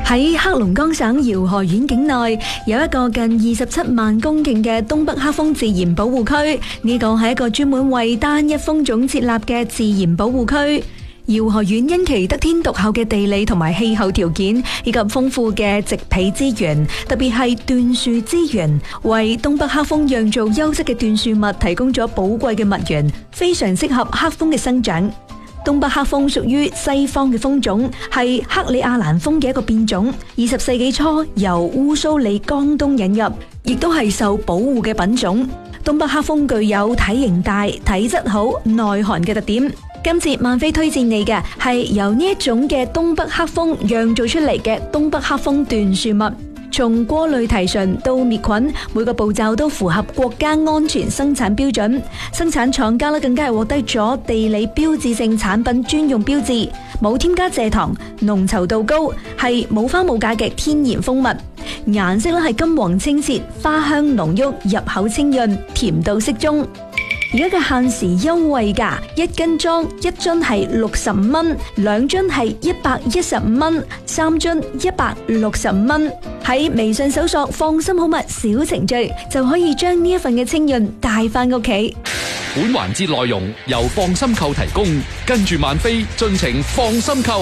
喺黑龍江省饒河縣境內有一個近27萬公頃嘅東北黑蜂自然保護區，呢個係一個專門為單一蜂種設立嘅自然保護區。饒河縣因其得天獨厚嘅地理同埋氣候條件，以及豐富嘅植被資源，特別係椴樹資源，為東北黑蜂釀造優質嘅椴樹蜜提供咗寶貴嘅蜜源，非常適合黑蜂嘅生長。東北黑蜂屬於西方嘅蜂種，係克里亞蘭蜂嘅一個變種。20世紀初由烏蘇里江東引入，亦都係受保護嘅品種。東北黑蜂具有體型大、體質好、耐寒嘅特點。今次萬飛推薦你嘅係由呢一種嘅東北黑蜂釀造出嚟嘅東北黑蜂椴樹蜜。從過濾提純到滅菌，每個步驟都符合國家安全生產標準。生產廠家更加係獲得咗地理標誌性產品專用標誌，冇添加蔗糖，濃稠度高，係冇花冇假嘅天然蜂蜜。顏色係金黃清澈，花香濃郁，入口清潤，甜度適中。而家嘅限時優惠價，1斤裝1樽係65蚊，2樽係115蚊，3樽165蚊。喺微信搜索放心好蜜小程序，就可以將呢一份嘅清潤帶翻屋企。 本環節內容由放心購提供，跟住萬飛盡情放心購。